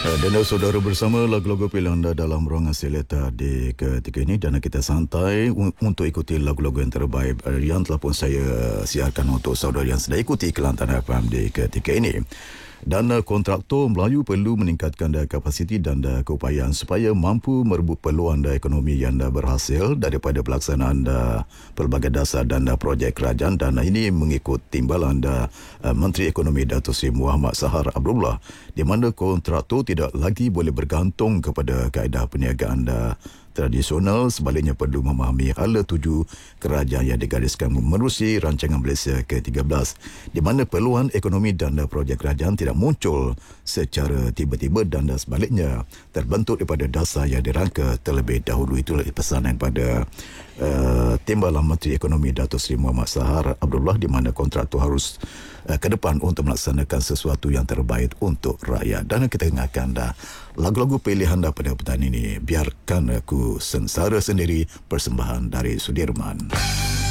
Dan saudara bersama lagu-lagu pilihan anda dalam ruangan Seleta di ketika ini, dan kita santai untuk ikuti lagu-lagu yang terbaik yang telah pun saya siarkan untuk saudara yang sedang ikuti Kelantan FM di ketika ini. Dan kontraktor Melayu perlu meningkatkan kapasiti dan keupayaan supaya mampu merebut peluang ekonomi yang berhasil daripada pelaksanaan pelbagai dasar dan projek kerajaan, dan ini mengikut timbalan Menteri Ekonomi Datuk Seri Muhammad Sahar Abdullah, di mana kontraktor tidak lagi boleh bergantung kepada kaedah perniagaan tradisional, sebaliknya perlu memahami hala tuju kerajaan yang digariskan menerusi rancangan Malaysia ke-13, di mana peluang ekonomi dan projek kerajaan tidak muncul secara tiba-tiba dan sebaliknya terbentuk daripada dasar yang dirangka terlebih dahulu. Itulah pesanan pada Timbalan Menteri Ekonomi Datuk Seri Muhammad Sahar Abdullah, di mana kontraktor harus ke depan untuk melaksanakan sesuatu yang terbaik untuk rakyat. Dan kita ingatkan lagu-lagu pilihan pada petang ini, Biarkan Aku Sengsara Sendiri, persembahan dari Sudirman.